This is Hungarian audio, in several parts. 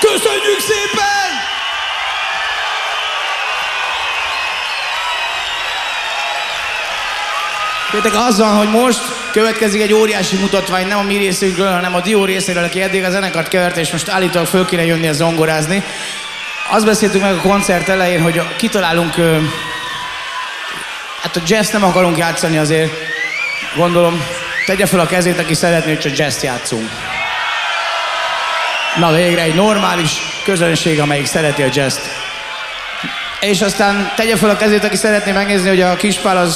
Köszönjük szépen! Pétek, az van, hogy most következik egy óriási mutatvány, nem a mi részünkről, hanem a Dió részéről, aki eddig a zenekart keverte, és most állítólag föl kéne jönni zongorázni. Azt beszéltük meg a koncert elején, hogy kitalálunk... Hát a jazz nem akarunk játszani azért, gondolom, tegye fel a kezét, aki szeretné, hogy csak jazz játszunk. Na végre egy normális közönség, amelyik szereti a jazzt. És aztán tegye fel a kezét, aki szeretné megnézni, hogy a Kispál az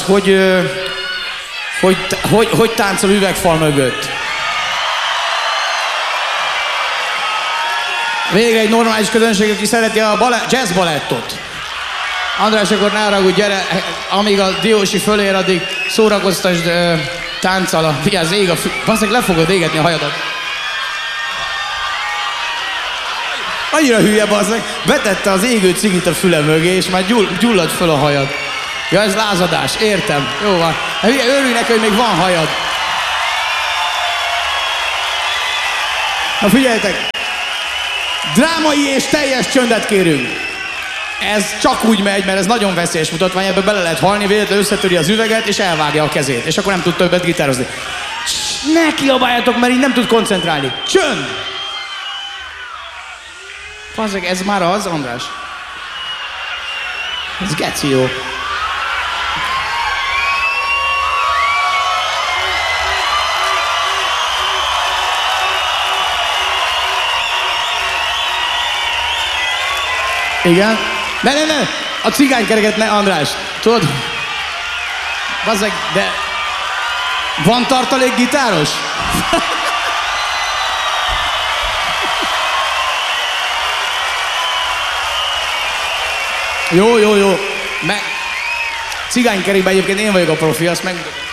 hogy táncol üvegfal mögött. Végre egy normális közönség, aki szereti a jazz balettot. András, akkor ne haragudj, gyere, amíg a Diósi fölér, addig szórakoztasd tánccal. Figyelj, ég a basszeg, le fogod égetni a hajadat. Annyira hülye, basszeg, betette az égő cigit a füle mögé, és már gyulladt föl a hajad. Ja, ez lázadás, értem. Jó van. Hát hülye, örülj neki, hogy még van hajad. Na figyeljetek! Drámai és teljes csöndet kérünk. Ez csak úgy megy, mert ez nagyon veszélyes mutatvány, ebbe bele lehet halni, véletlenül összetöri az üveget, és elvágja a kezét, és akkor nem tud többet gitározni. Ne kiabáljatok, mert így nem tud koncentrálni. Csönd! Pazzeg, ez már az, András? Ez geci jó. Igen? Ne! A cigánykereket ne, András. Tudod? Bazzeg, de... Van tartalék gitáros? Jó. Cigánykerékben egyébként én vagyok a profi, azt megmutatom.